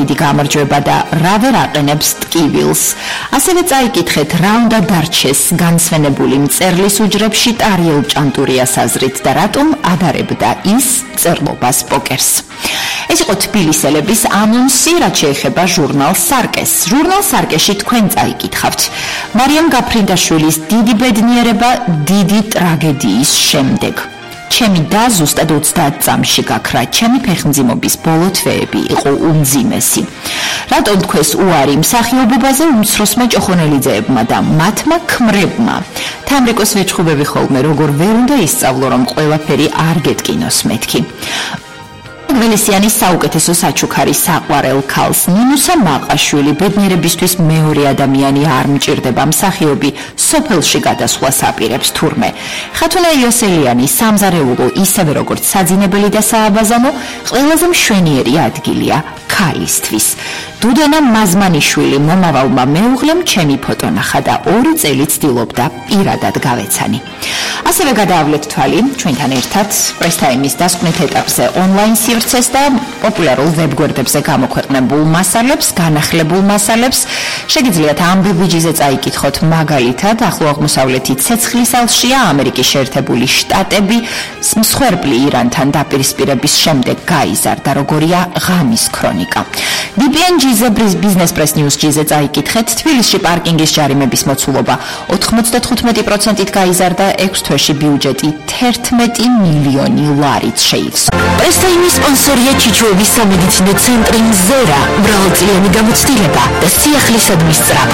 დიდი გამარჯვება და რა ვერ აყენებს ტკივილს. ასევე წაიკითხეთ რა უნდა დარჩეს განსვენებული მწერლის უჯრებში ტარიელ ჭანტურიას აზრით და რატომ ადარებდა ის მწერლობას პოკერს. ეს იყო თბილისელების ანონსი, რაც შეეხება ჟურნალ სარკეს. ჟურნალ სარკეში თქვენ წაიკითხავთ მარიამ გაფრინდაშვილის დიდი ბედნიერება დიდი ტრაგედიის შემდეგ. ჩემი და ზუსტად 30 წამში გაქრა, ჩემი ფეხმძიმობის ბოლო თვეები იყო უმძიმესი. რატომ თქვეს უარი მსახიობობაზე უმცროსმა ჭოხონელიძეებმა და მათმა ქმრებმა? თამრიკოს ვეჩხუბები ხოლმე, როგორ ვერ უნდა ისწავლო, რომ ყველაფერი არ გეტკინოს მეთქი. ველესიანის საუკეთესო საჩუქარი საყვარელ ქალს ნინუსა მაყაშვილი ბედნიერებისთვის მეორე ადამიანი არ მჭირდება მსახიობი სოფელში გადასვლას აპირებს თურმე. ხათუნა იოსელიანი სამზარეულო ისევე როგორც საძინებელი და სააბაზანო ყველაზე მშვენიერი ადგილია ქალისთვის. დუდენა მაზმანიშვილი მომავალმა მეუღლემ ჩემი ფოტო ნახა და 2 წელი ცდილობდა პირადად გავეცანი. ასევე გადაავლეთ თვალი ჩვენთან ერთად პრესტაიმის დასკვნით ეტაპზე ონლაინ სივრცეს და პოპულარულ ვებგვერდებზე გამოქვეყნებულ მასალებს, განახლებულ მასალებს. შეგიძლიათ ამბები ჯიზე წაიკითხოთ მაგალითად ახლო აღმოსავლეთი ცეცხლის ალშია, ამერიკის შეერთებული შტატები, მსხვერპლი ირანთან დაპირისპირების შემდეგ გაიზარდა, როგორია ღამის ქრონიკა. DPN ჯიზე ბიზნეს პრეს ნიუს ჯიზე წაიკითხეთ თბილისში პარკინგის ჯარიმების მოცულობა 95%-ით გაიზარდა, 6 თვეში ბიუჯეტი 11 მილიონი ლარით შეივსო. პრესტაიმის სპონსორია ჩიჩოების სამედიცინო ცენტრი მზერა, მრავალწლიანი გამოცდილება და სიახლისადმი სწრაფ